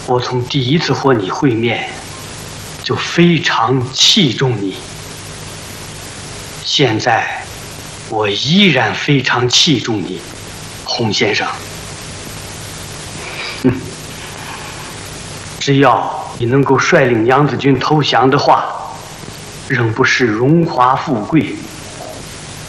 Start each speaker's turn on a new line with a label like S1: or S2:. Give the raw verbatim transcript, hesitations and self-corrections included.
S1: 我从第一次和你会面就非常器重你，现在我依然非常器重你，洪先生。嗯，只要你能够率领娘子军投降的话，仍不是荣华富贵